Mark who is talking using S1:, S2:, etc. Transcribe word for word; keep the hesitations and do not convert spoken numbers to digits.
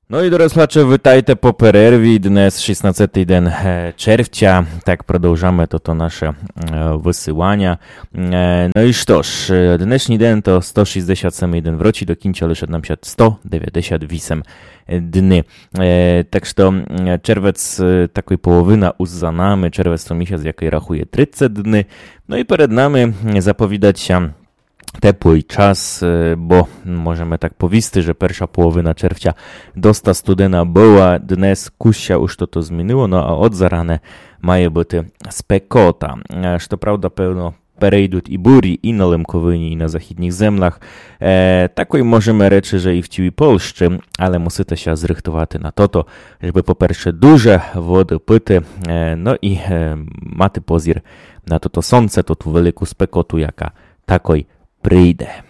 S1: No i doroslacze, witajcie po перерві. Dnes шістнадцятий день czerwca. Tak продовжamy to to nasze wysyłania. No i cóż, dnešní den to sto šesťdesiat sedem den wróci do kinča, lišet nam się sto dziewięćdziesiąt osiem dni. Tak что czerwiec takiej połowyna już za nami. Czerwiec to miesiąc, jakий rachuje trzydzieści dni. No i przed nami zapowiadać się теплий час, бо можемо так повісти, що перша половина червня доста студена була, днес куща уж то змінило, ну а от заране має бути спекота. Щоправда, певно, перейдуть і бурі, і на Лемковині, і на західних землях. Е, такої можемо речі, що і в цій Польщі, але мусите ще зрихтувати на то, щоб, по-перше, дуже воду пити, е, ну і е, мати позір на то сонце, ту велику спекоту, яка такої прийде.